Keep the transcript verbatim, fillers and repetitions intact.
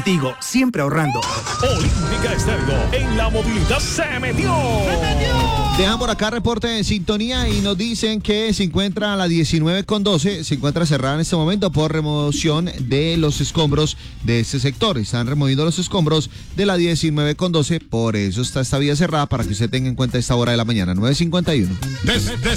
contigo, siempre ahorrando. Olímpica Estéreo, en la movilidad se metió. ¡Se metió! Dejan por acá reporte de sintonía y nos dicen que se encuentra a la diecinueve con doce, se encuentra cerrada en este momento por remoción de los escombros de este sector. Están removiendo los escombros de la diecinueve con doce, por eso está esta vía cerrada para que usted tenga en cuenta esta hora de la mañana, nueve cincuenta y uno. Desde